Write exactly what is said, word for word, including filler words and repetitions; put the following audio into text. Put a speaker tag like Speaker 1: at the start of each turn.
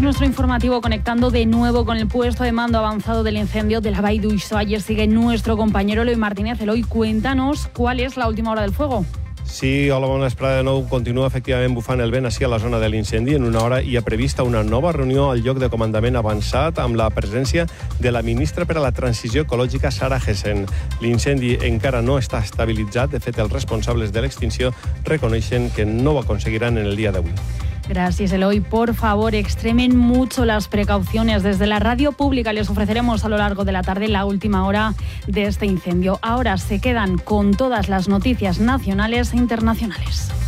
Speaker 1: nuestro informativo conectando de nuevo con el puesto de mando avanzado del incendio de la Vall d'Uixó. Ayer sigue nuestro compañero Eloi Martínez. Eloi, cuéntanos cuál es la última hora del fuego.
Speaker 2: Sí, hola, bona vesprada de nou. Continua efectivament bufant el vent així a la zona de l'incendi. En una hora hi ha prevista una nova reunió al lloc de comandament avançat amb la presència de la ministra per a la transició ecològica, Sara Gessen. L'incendi encara no està estabilitzat. De fet, els responsables de l'extinció reconeixen que no ho aconseguiran en el dia d'avui.
Speaker 1: Gracias, Eloi. Por favor, extremen mucho las precauciones. Desde la radio pública les ofreceremos a lo largo de la tarde la última hora de este incendio. Ahora se quedan con todas las noticias nacionales e internacionales.